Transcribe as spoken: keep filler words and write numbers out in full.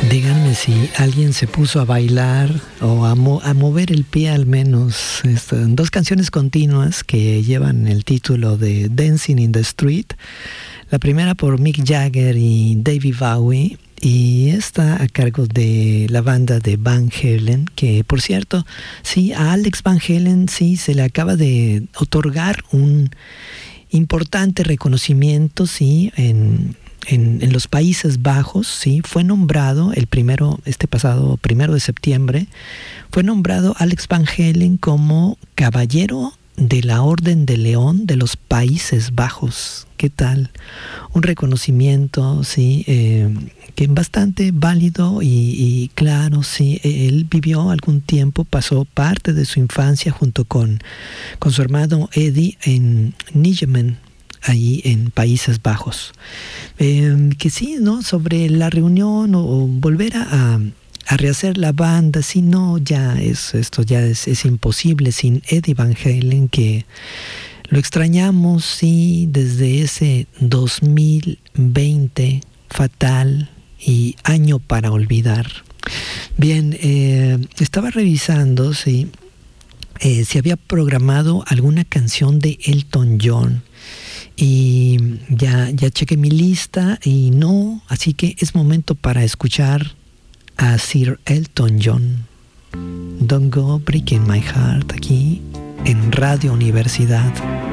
Díganme si alguien se puso a bailar o a, mo- a mover el pie al menos. Estas dos canciones continuas que llevan el título de Dancing in the Street. La primera por Mick Jagger y David Bowie, y esta a cargo de la banda de Van Halen, que por cierto, sí, a Alex Van Halen sí se le acaba de otorgar un importante reconocimiento, sí, en... En, en los Países Bajos, sí, fue nombrado el primero, este pasado primero de septiembre, fue nombrado Alex Van Halen como Caballero de la Orden de León de los Países Bajos. ¿Qué tal? Un reconocimiento, sí, eh, que bastante válido y, y claro, sí. Él vivió algún tiempo, pasó parte de su infancia junto con, con su hermano Eddie en Nijmegen, ahí en Países Bajos. Eh, que sí, ¿no? Sobre la reunión o, o volver a, a rehacer la banda, sí, no, ya es, esto ya es, es imposible sin Eddie Van Halen, que lo extrañamos, sí, desde ese dos mil veinte fatal y año para olvidar. Bien, eh, estaba revisando, sí, eh, si había programado alguna canción de Elton John. Y ya, ya chequé mi lista y no, así que es momento para escuchar a Sir Elton John. Don't Go Breaking My Heart, aquí en Radio Universidad.